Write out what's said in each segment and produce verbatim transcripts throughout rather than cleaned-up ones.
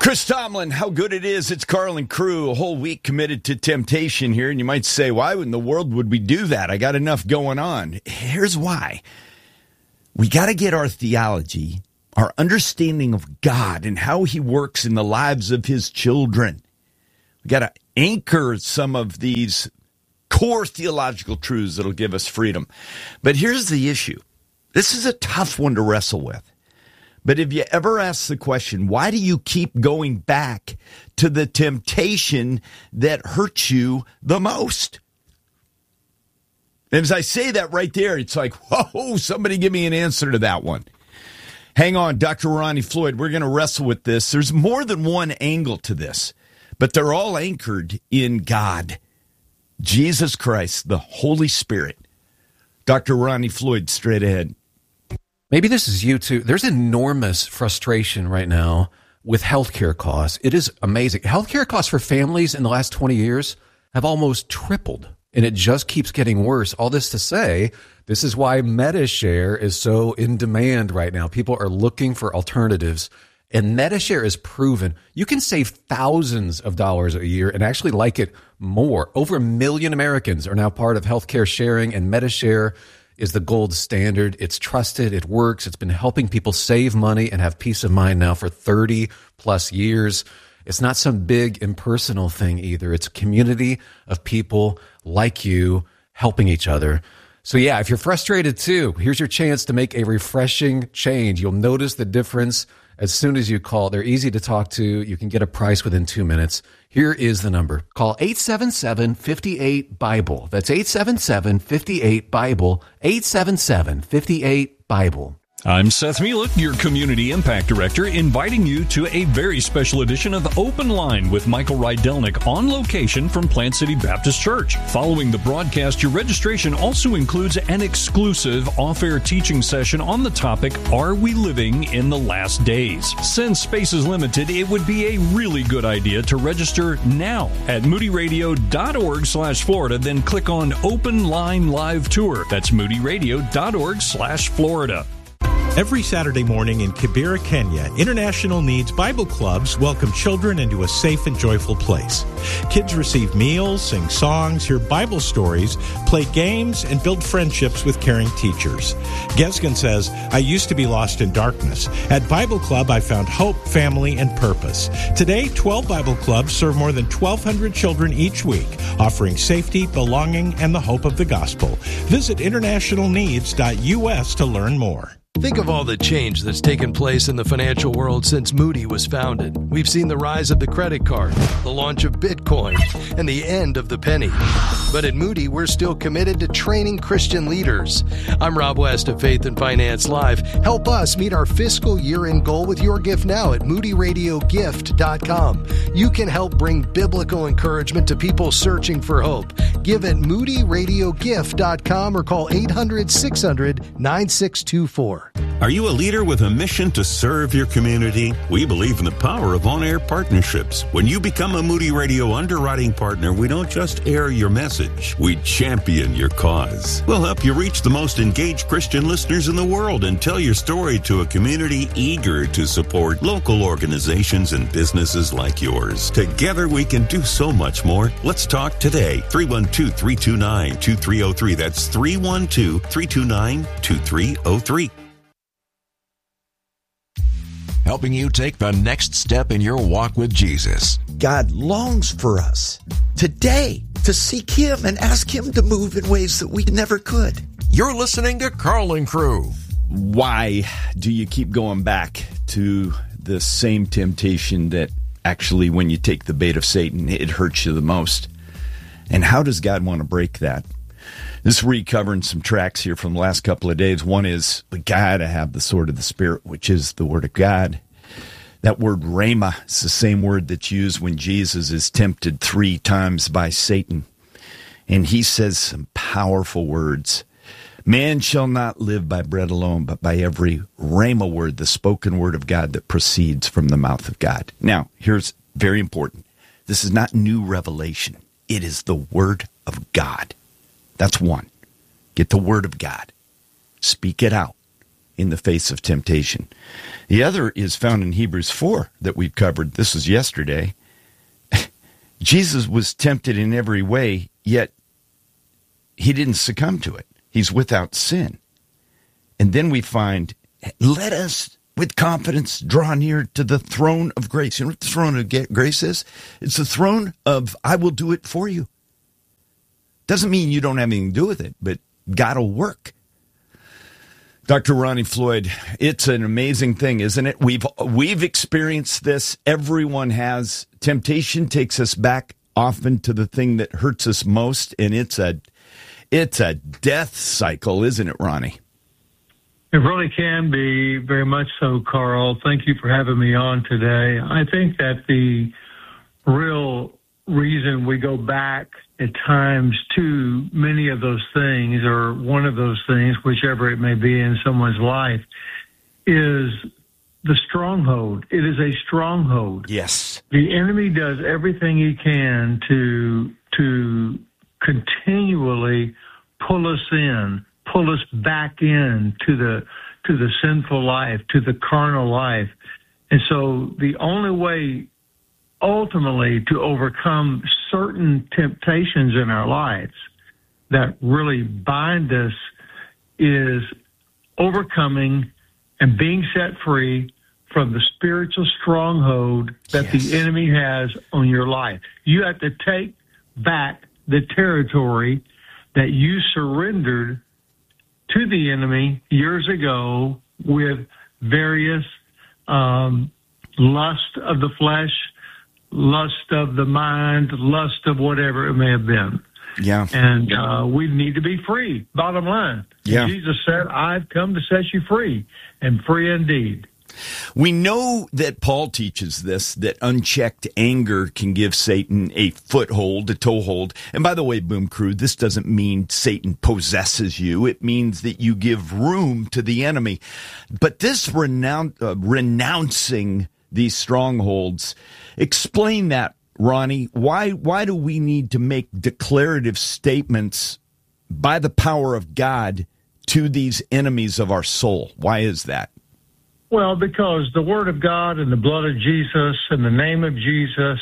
Chris Tomlin, how good it is. It's Carl and crew, a whole week committed to temptation here. And you might say, why in the world would we do that? I got enough going on. Here's why. We got to get our theology, our understanding of God and how he works in the lives of his children. We got to anchor some of these core theological truths that'll give us freedom. But here's the issue. This is a tough one to wrestle with. But if you ever ask the question, why do you keep going back to the temptation that hurts you the most? And as I say that right there, it's like, whoa, somebody give me an answer to that one. Hang on, Doctor Ronnie Floyd, we're going to wrestle with this. There's more than one angle to this, but they're all anchored in God, Jesus Christ, the Holy Spirit. Doctor Ronnie Floyd, straight ahead. Maybe this is you too. There's enormous frustration right now with healthcare costs. It is amazing. Healthcare costs for families in the last twenty years have almost tripled, and it just keeps getting worse. All this to say, this is why MediShare is so in demand right now. People are looking for alternatives, and MediShare is proven. You can save thousands of dollars a year and actually like it more. Over a million Americans are now part of healthcare sharing, and MediShare is the gold standard. It's trusted. It works. It's been helping people save money and have peace of mind now for thirty plus years. It's not some big impersonal thing either. It's a community of people like you helping each other. So yeah, if you're frustrated too, here's your chance to make a refreshing change. You'll notice the difference as soon as you call. They're easy to talk to. You can get a price within two minutes. Here is the number. Call eight seven seven, five eight, BIBLE. That's eight seven seven, five eight, BIBLE. eight seven seven, five eight, BIBLE. I'm Seth Mielek, your Community Impact Director, inviting you to a very special edition of Open Line with Michael Rydelnik on location from Plant City Baptist Church. Following the broadcast, your registration also includes an exclusive off-air teaching session on the topic, Are We Living in the Last Days? Since space is limited, it would be a really good idea to register now at moodyradio.org slash Florida, then click on Open Line Live Tour. That's moodyradio.org slash Florida. Every Saturday morning in Kibera, Kenya, International Needs Bible Clubs welcome children into a safe and joyful place. Kids receive meals, sing songs, hear Bible stories, play games, and build friendships with caring teachers. Gesgen says, I used to be lost in darkness. At Bible Club, I found hope, family, and purpose. Today, twelve Bible Clubs serve more than twelve hundred children each week, offering safety, belonging, and the hope of the gospel. Visit international needs dot U S to learn more. Think of all the change that's taken place in the financial world since Moody was founded. We've seen the rise of the credit card, the launch of Bitcoin, and the end of the penny. But at Moody, we're still committed to training Christian leaders. I'm Rob West of Faith and Finance Live. Help us meet our fiscal year-end goal with your gift now at moody radio gift dot com. You can help bring biblical encouragement to people searching for hope. Give at moody radio gift dot com or call eight hundred, six hundred, nine six two four. Are you a leader with a mission to serve your community? We believe in the power of on-air partnerships. When you become a Moody Radio underwriting partner, we don't just air your message, we champion your cause. We'll help you reach the most engaged Christian listeners in the world and tell your story to a community eager to support local organizations and businesses like yours. Together we can do so much more. Let's talk today. three one two, three two nine, two three zero three. That's three one two, three two nine, two three zero three. Helping you take the next step in your walk with Jesus. God longs for us today to seek Him and ask Him to move in ways that we never could. You're listening to Carl and Crew. Why do you keep going back to the same temptation that actually, when you take the bait of Satan, it hurts you the most? And how does God want to break that? This is recovering some tracks here from the last couple of days. One is we got to have the sword of the Spirit, which is the Word of God. That word rhema is the same word that's used when Jesus is tempted three times by Satan. And he says some powerful words. Man shall not live by bread alone, but by every rhema word, the spoken word of God that proceeds from the mouth of God. Now, here's very important. This is not new revelation. It is the Word of God. That's one. Get the Word of God. Speak it out. in the face of temptation. The other is found in Hebrews four that we've covered. This was yesterday. Jesus was tempted in every way, yet he didn't succumb to it. He's without sin. And then we find, let us with confidence draw near to the throne of grace. You know what the throne of grace is? It's the throne of, I will do it for you. Doesn't mean you don't have anything to do with it, but God will work. Doctor Ronnie Floyd, it's an amazing thing, isn't it? We've we've experienced this. Everyone has. Temptation takes us back often to the thing that hurts us most, and it's a it's a death cycle, isn't it, Ronnie? It really can be, very much so, Carl. Thank you for having me on today. I think that the real reason we go back at times to many of those things, or one of those things, whichever it may be in someone's life, is the stronghold. It is a stronghold. Yes. The enemy does everything he can to to continually pull us in, pull us back in to the to the sinful life, to the carnal life. And so the only way ultimately to overcome certain temptations in our lives that really bind us is overcoming and being set free from the spiritual stronghold that yes. the enemy has on your life. You have to take back the territory that you surrendered to the enemy years ago with various um, lust of the flesh, lust of the mind, lust of whatever it may have been. Yeah. And uh, we need to be free, bottom line. Yeah. Jesus said, I've come to set you free, and free indeed. We know that Paul teaches this, that unchecked anger can give Satan a foothold, a toehold. And by the way, Boom Crew, this doesn't mean Satan possesses you. It means that you give room to the enemy. But this renoun- uh, renouncing these strongholds, explain that, Ronnie. Why, why do we need to make declarative statements by the power of God to these enemies of our soul? Why is that? Well, because the Word of God and the blood of Jesus and the name of Jesus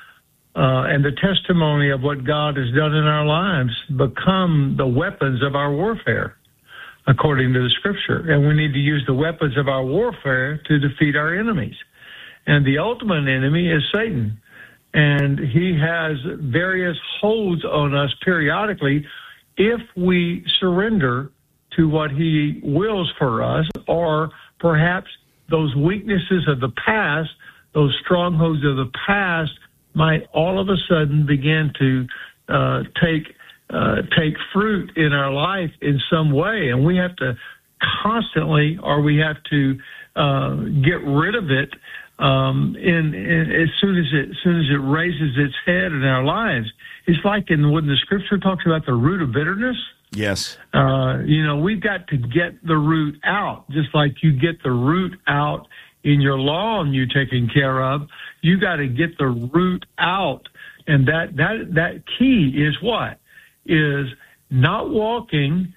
uh, and the testimony of what God has done in our lives become the weapons of our warfare, according to the Scripture. And we need to use the weapons of our warfare to defeat our enemies. And the ultimate enemy is Satan. And he has various holds on us periodically if we surrender to what he wills for us, or perhaps those weaknesses of the past, those strongholds of the past, might all of a sudden begin to uh, take uh, take fruit in our life in some way, and we have to constantly, or we have to uh, get rid of it um, in, in as soon as it as soon as it raises its head in our lives. It's like in when the Scripture talks about the root of bitterness. Yes. Uh, you know, we've got to get the root out, just like you get the root out in your lawn you're taking care of. You got to get the root out. And that, that, that key is what? Is not walking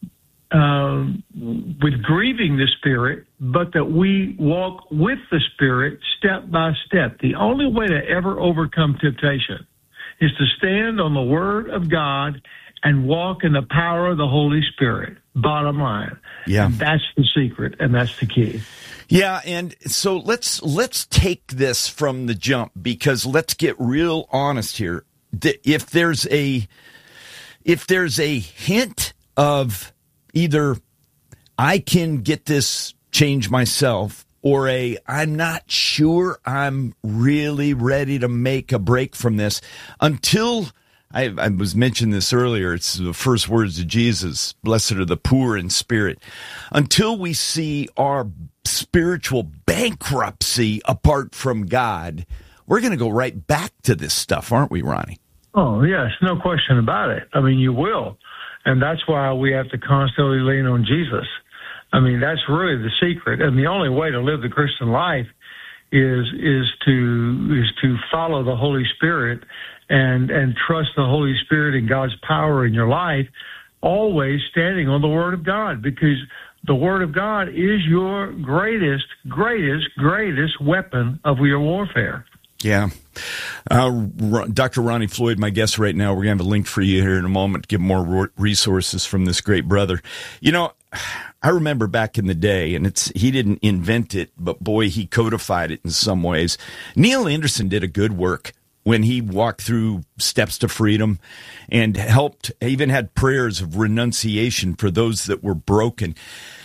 um, with grieving the Spirit, but that we walk with the Spirit step by step. The only way to ever overcome temptation is to stand on the Word of God and walk in the power of the Holy Spirit, bottom line. Yeah. And that's the secret, and that's the key. Yeah, and so let's let's take this from the jump, because let's get real honest here. If there's a if there's a hint of either I can get this change myself, or a I'm not sure I'm really ready to make a break from this, until I, I was mentioning this earlier. It's the first words of Jesus, blessed are the poor in spirit. Until we see our spiritual bankruptcy apart from God, we're going to go right back to this stuff, aren't we, Ronnie? Oh, yes, no question about it. I mean, you will. And that's why we have to constantly lean on Jesus. I mean, that's really the secret. And the only way to live the Christian life is is to is to follow the Holy Spirit and and trust the Holy Spirit and God's power in your life, always standing on the Word of God, because the Word of God is your greatest, greatest, greatest weapon of your warfare. Yeah. Uh, Doctor Ronnie Floyd, my guest right now, we're going to have a link for you here in a moment to give more resources from this great brother. You know, I remember back in the day, and it's he didn't invent it, but boy, he codified it in some ways. Neil Anderson did a good work when he walked through Steps to Freedom and helped, even had prayers of renunciation for those that were broken.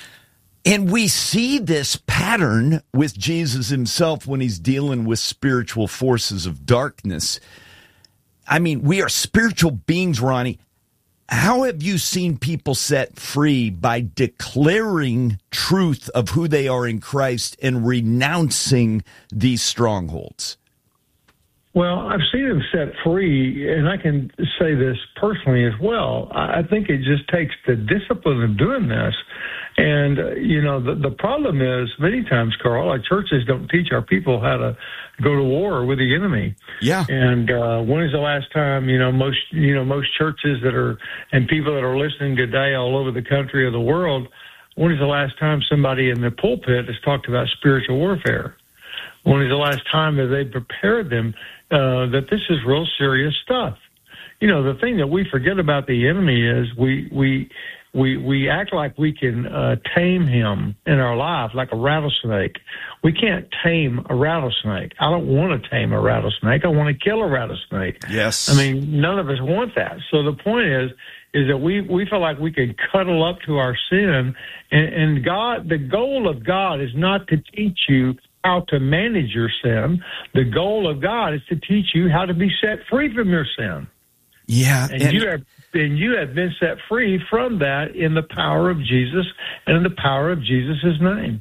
And we see this pattern with Jesus himself when he's dealing with spiritual forces of darkness. I mean, we are spiritual beings, Ronnie. How have you seen people set free by declaring truth of who they are in Christ and renouncing these strongholds? Well, I've seen them set free, and I can say this personally as well. I think it just takes the discipline of doing this. And, uh, you know, the, the problem is many times, Carl, our churches don't teach our people how to go to war with the enemy. Yeah. And uh, when is the last time, you know, most, you know, most churches that are, and people that are listening today all over the country or the world, when is the last time somebody in the pulpit has talked about spiritual warfare? When is the last time that they prepared them uh, that this is real serious stuff? You know, the thing that we forget about the enemy is we we we we act like we can uh, tame him in our life like a rattlesnake. We can't tame a rattlesnake. I don't want to tame a rattlesnake. I want to kill a rattlesnake. Yes. I mean, none of us want that. So the point is, is that we, we feel like we can cuddle up to our sin, and, and God, the goal of God is not to teach you how to manage your sin. The goal of God is to teach you how to be set free from your sin. Yeah. And, and you have and you have been set free from that in the power of Jesus and in the power of Jesus' name.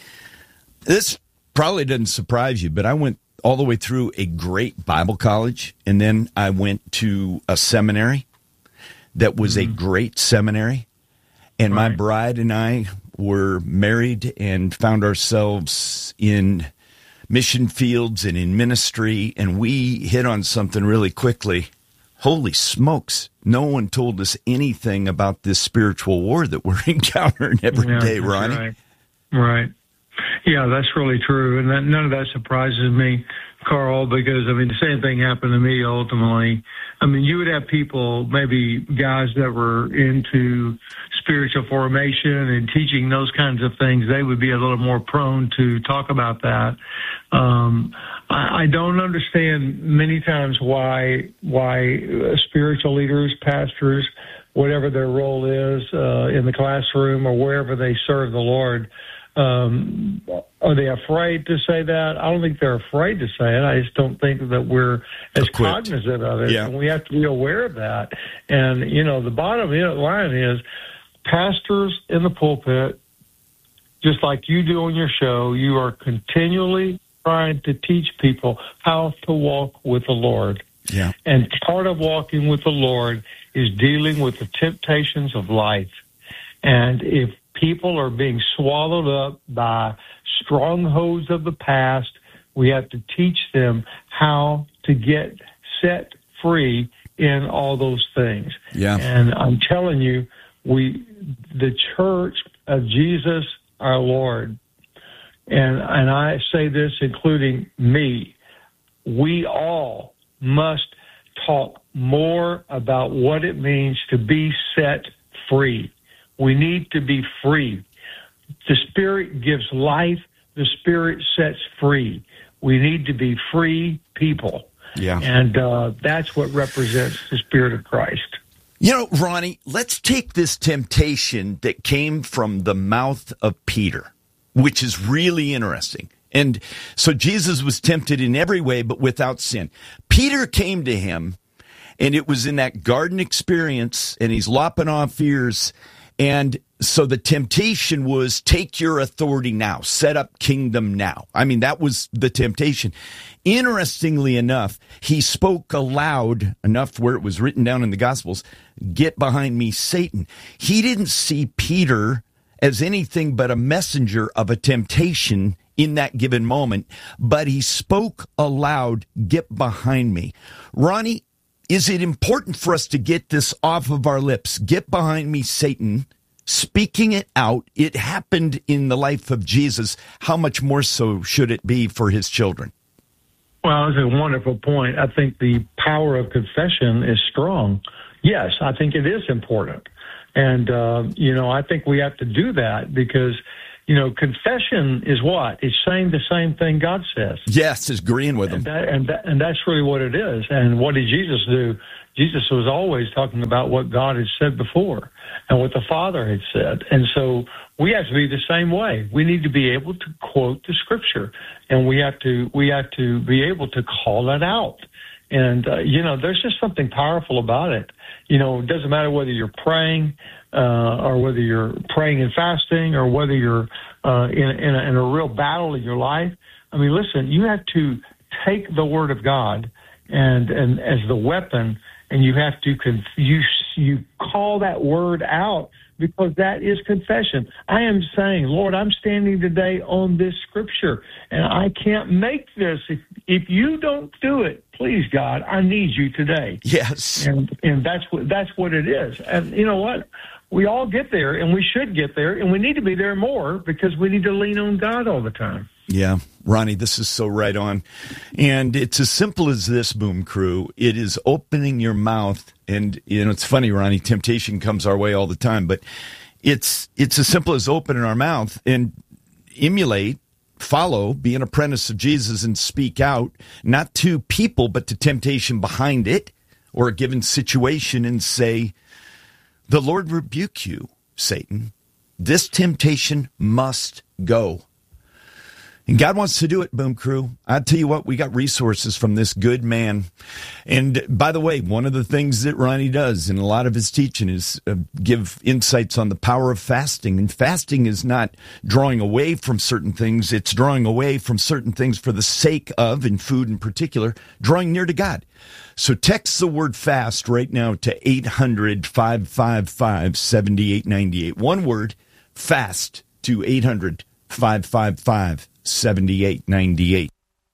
This probably doesn't surprise you, but I went all the way through a great Bible college, and then I went to a seminary that was mm-hmm. a great seminary. And right. my bride and I were married and found ourselves in mission fields and in ministry, and we hit on something really quickly. Holy smokes, no one told us anything about this spiritual war that we're encountering every yeah, day, Ronnie. Right. right. Yeah, that's really true. And that, none of that surprises me, Carl, because, I mean, the same thing happened to me ultimately. I mean, you would have people, maybe guys that were into spiritual formation and teaching those kinds of things. They would be a little more prone to talk about that. Um, I, I don't understand many times why why uh, spiritual leaders, pastors, whatever their role is uh, in the classroom or wherever they serve the Lord, Um, are they afraid to say that? I don't think they're afraid to say it. I just don't think that we're as Equipped. cognizant of it. Yeah. And we have to be aware of that. And, you know, the bottom line is pastors in the pulpit, just like you do on your show, you are continually trying to teach people how to walk with the Lord. Yeah. And part of walking with the Lord is dealing with the temptations of life. And if people are being swallowed up by strongholds of the past, we have to teach them how to get set free in all those things. Yeah. And I'm telling you, we, the church of Jesus, our Lord, and, and I say this including me, we all must talk more about what it means to be set free. We need to be free. The Spirit gives life. The Spirit sets free. We need to be free people. Yeah. And uh, that's what represents the Spirit of Christ. You know, Ronnie, let's take this temptation that came from the mouth of Peter, which is really interesting. And so Jesus was tempted in every way, but without sin. Peter came to him, and it was in that garden experience, and he's lopping off ears. And so the temptation was, take your authority now, set up kingdom now. I mean, that was the temptation. Interestingly enough, he spoke aloud enough where it was written down in the Gospels, get behind me, Satan. He didn't see Peter as anything but a messenger of a temptation in that given moment, but he spoke aloud, get behind me. Ronnie, is it important for us to get this off of our lips? Get behind me, Satan. speaking it out. It happened in the life of Jesus. How much more so should it be for his children? Well, that's a wonderful point. I think the power of confession is strong. Yes, I think it is important. And, uh, you know, I think we have to do that because, you know, confession is what? It's saying the same thing God says. Yes, it's agreeing with him. And, that, and, that, and that's really what it is. And what did Jesus do? Jesus was always talking about what God had said before and what the Father had said. And so we have to be the same way. We need to be able to quote the Scripture, and we have to we have to be able to call it out. And, uh, you know, there's just something powerful about it. You know, it doesn't matter whether you're praying uh, or whether you're praying and fasting or whether you're uh, in, in, a, in a real battle in your life. I mean, listen, you have to take the Word of God and, and as the weapon, and you have to con- you you call that word out because that is confession. I am saying, Lord, I'm standing today on this Scripture, and I can't make this. If, if you don't do it, please, God, I need you today. Yes, and and that's what that's what it is. And you know what? We all get there, and we should get there, and we need to be there more because we need to lean on God all the time. Yeah, Ronnie, this is so right on. And it's as simple as this, Boom Crew. It is opening your mouth. And, you know, it's funny, Ronnie, temptation comes our way all the time. But it's it's as simple as opening our mouth and emulate, follow, be an apprentice of Jesus and speak out, not to people, but to temptation behind it or a given situation and say, the Lord rebuke you, Satan. This temptation must go. And God wants to do it, Boom Crew. I tell you what, we got resources from this good man. And by the way, one of the things that Ronnie does in a lot of his teaching is uh, give insights on the power of fasting. And fasting is not drawing away from certain things. It's drawing away from certain things for the sake of, in food in particular, drawing near to God. So text the word fast right now to eight hundred, five five five, seven eight nine eight. One word, fast, to eight hundred, five five five, seven eight nine eight.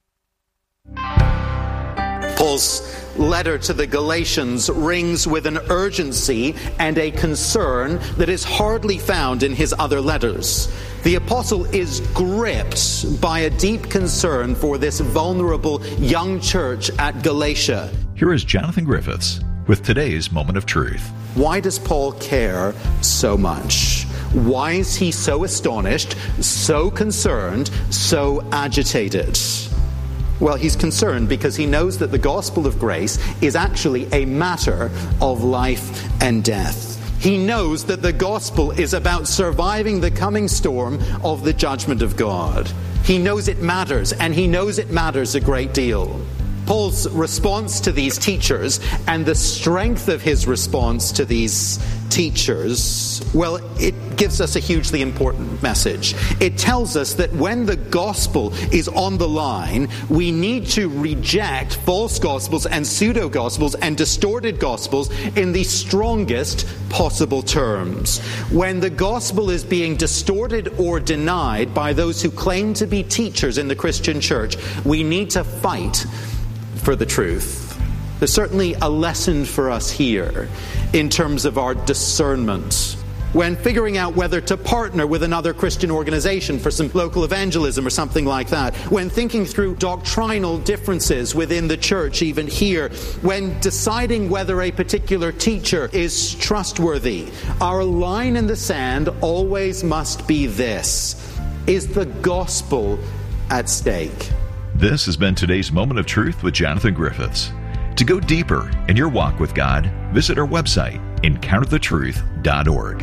Paul's letter to the Galatians rings with an urgency and a concern that is hardly found in his other letters. The apostle is gripped by a deep concern for this vulnerable young church at Galatia. Here is Jonathan Griffiths with today's Moment of Truth. Why does Paul care so much? Why is he so astonished, so concerned, so agitated? Well, he's concerned because he knows that the gospel of grace is actually a matter of life and death. He knows that the gospel is about surviving the coming storm of the judgment of God. He knows it matters, and he knows it matters a great deal. Paul's response to these teachers and the strength of his response to these teachers, well, it gives us a hugely important message. It tells us that when the gospel is on the line, we need to reject false gospels and pseudo-gospels and distorted gospels in the strongest possible terms. When the gospel is being distorted or denied by those who claim to be teachers in the Christian church, we need to fight for the truth. There's certainly a lesson for us here in terms of our discernment. When figuring out whether to partner with another Christian organization for some local evangelism or something like that, when thinking through doctrinal differences within the church, even here, when deciding whether a particular teacher is trustworthy, our line in the sand always must be this: is the gospel at stake? This has been today's Moment of Truth with Jonathan Griffiths. To go deeper in your walk with God, visit our website, encounter the truth dot org.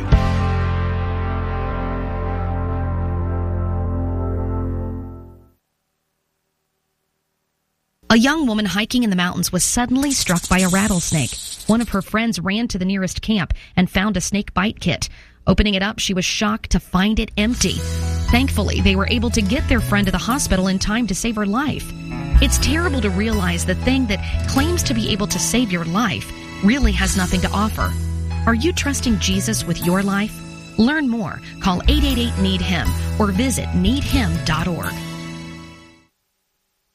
A young woman hiking in the mountains was suddenly struck by a rattlesnake. One of her friends ran to the nearest camp and found a snake bite kit. Opening it up, she was shocked to find it empty. Thankfully, they were able to get their friend to the hospital in time to save her life. It's terrible to realize the thing that claims to be able to save your life really has nothing to offer. Are you trusting Jesus with your life? Learn more. Call eight eight eight, need him or visit need him dot org.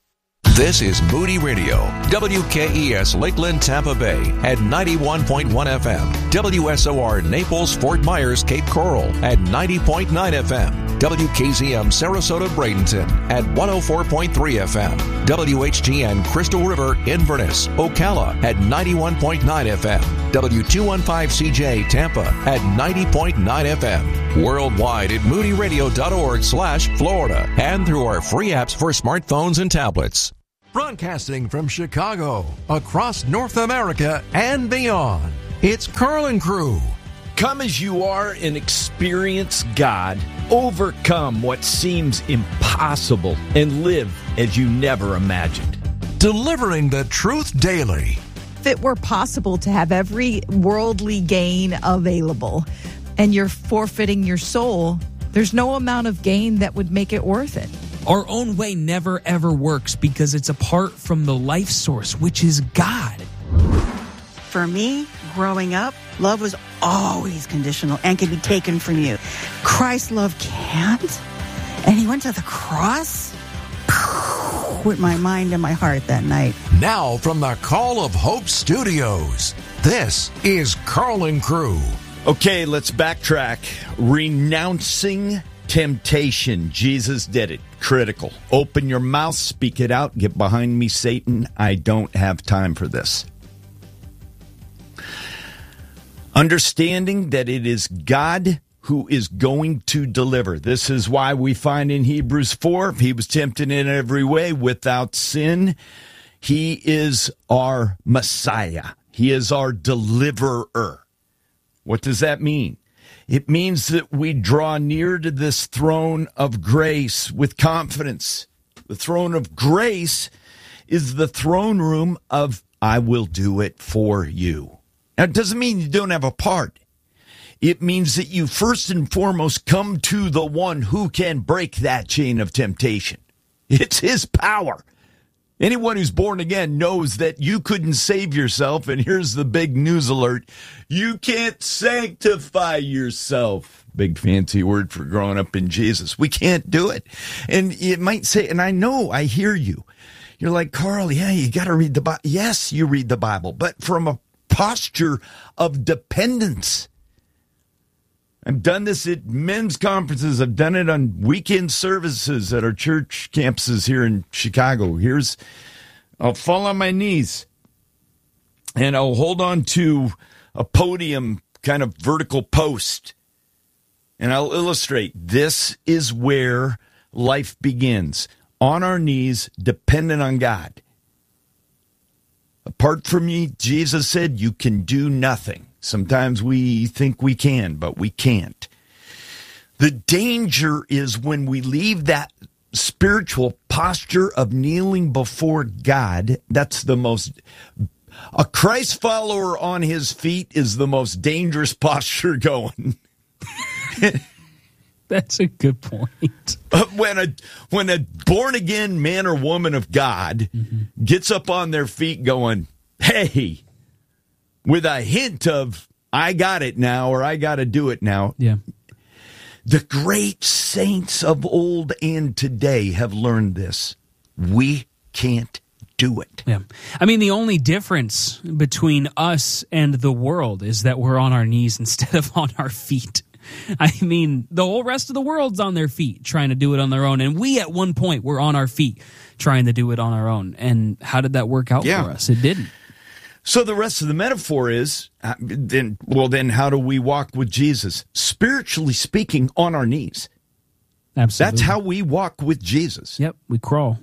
This is Moody Radio, W K E S Lakeland, Tampa Bay at ninety-one point one F M, W S O R Naples, Fort Myers, Cape Coral at ninety point nine F M, W K Z M Sarasota, Bradenton at one oh four point three F M, W H G N Crystal River, Inverness, Ocala at ninety-one point nine F M, W two fifteen C J Tampa at ninety point nine F M, worldwide at moodyradio.org slash Florida, and through our free apps for smartphones and tablets. Broadcasting from Chicago, across North America and beyond, it's Carl and Crew. Come as you are and experience God. Overcome what seems impossible and live as you never imagined. Delivering the truth daily. If it were possible to have every worldly gain available and you're forfeiting your soul, there's no amount of gain that would make it worth it. Our own way never, ever works because it's apart from the life source, which is God. For me, growing up, love was always conditional and can be taken from you. Christ's love can't. And he went to the cross with my mind and my heart that night. Now from the Call of Hope Studios, this is Carl and Crew. Okay, let's backtrack. Renouncing temptation. Jesus did it. Critical. Open your mouth, speak it out. Get behind me, Satan. I don't have time for this. Understanding that it is God who is going to deliver. This is why we find in Hebrews four, he was tempted in every way without sin. He is our Messiah. He is our deliverer. What does that mean? It means that we draw near to this throne of grace with confidence. The throne of grace is the throne room of I will do it for you. Now, it doesn't mean you don't have a part. It means that you first and foremost come to the one who can break that chain of temptation. It's his power. Anyone who's born again knows that you couldn't save yourself, and here's the big news alert. You can't sanctify yourself. Big fancy word for growing up in Jesus. We can't do it. And it might say, and I know, I hear you. You're like, Carl, yeah, you got to read the Bible. Yes, you read the Bible, but from a posture of dependence. I've done this at men's conferences. I've done it on weekend services at our church campuses here in Chicago. Here's, I'll fall on my knees and I'll hold on to a podium kind of vertical post and I'll illustrate. This is where life begins. On our knees, dependent on God. Apart from me, Jesus said, you can do nothing. Sometimes we think we can, but we can't. The danger is when we leave that spiritual posture of kneeling before God. That's the most, a Christ follower on his feet is the most dangerous posture going. That's a good point. When a when a born again man or woman of God mm-hmm. gets up on their feet going, hey, with a hint of, I got it now, or I got to do it now. Yeah. The great saints of old and today have learned this. We can't do it. Yeah. I mean, the only difference between us and the world is that we're on our knees instead of on our feet. I mean, the whole rest of the world's on their feet trying to do it on their own. And we, at one point, were on our feet trying to do it on our own. And how did that work out yeah. for us? It didn't. So the rest of the metaphor is, uh, then, well, then how do we walk with Jesus? Spiritually speaking, on our knees. Absolutely. That's how we walk with Jesus. Yep, we crawl.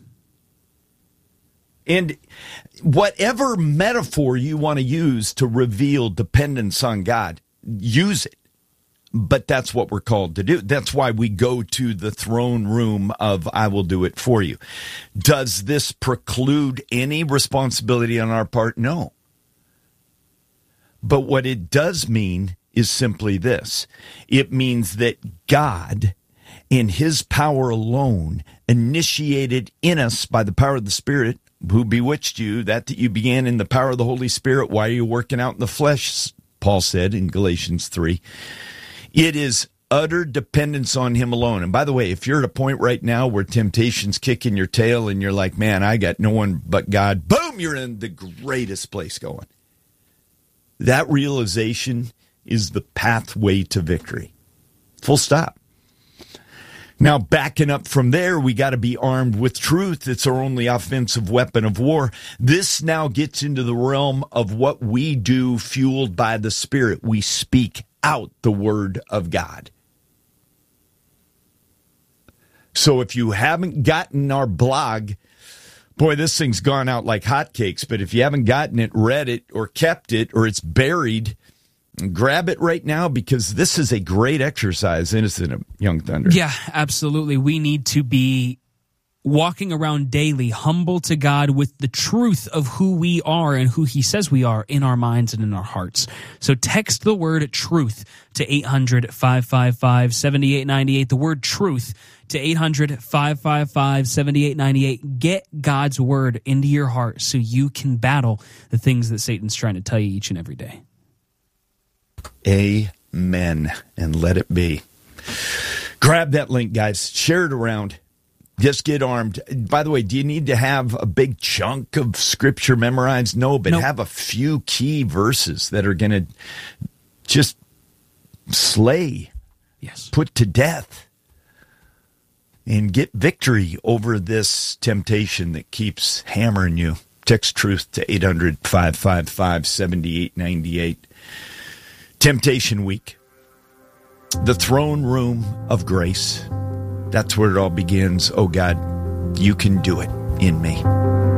And whatever metaphor you want to use to reveal dependence on God, use it. But that's what we're called to do. That's why we go to the throne room of I will do it for you. Does this preclude any responsibility on our part? No. But what it does mean is simply this. It means that God, in his power alone, initiated in us by the power of the Spirit, who bewitched you, that that you began in the power of the Holy Spirit. Why are you working out in the flesh? Paul said in Galatians three. It is utter dependence on him alone. And by the way, if you're at a point right now where temptation's kicking your tail and you're like, man, I got no one but God, boom, you're in the greatest place going. That realization is the pathway to victory. Full stop. Now, backing up from there, we got to be armed with truth. It's our only offensive weapon of war. This now gets into the realm of what we do fueled by the Spirit. We speak out the word of God. So if you haven't gotten our blog, boy, this thing's gone out like hotcakes. But if you haven't gotten it, read it, or kept it, or it's buried, grab it right now, because this is a great exercise, isn't it, Young Thunder? Yeah, absolutely. We need to be walking around daily, humble to God with the truth of who we are and who he says we are in our minds and in our hearts. So text the word truth to eight hundred, five five five, seven eight nine eight. The word truth to eight hundred, five five five, seven eight nine eight. Get God's word into your heart so you can battle the things that Satan's trying to tell you each and every day. Amen. And let it be. Grab that link, guys. Share it around. Just get armed. By the way, do you need to have a big chunk of scripture memorized? No, but nope. Have a few key verses that are going to just slay, yes, put to death, and get victory over this temptation that keeps hammering you. Text truth to eight hundred, five five five, seven eight nine eight. Temptation Week. The throne room of grace. That's where it all begins. Oh, God, you can do it in me.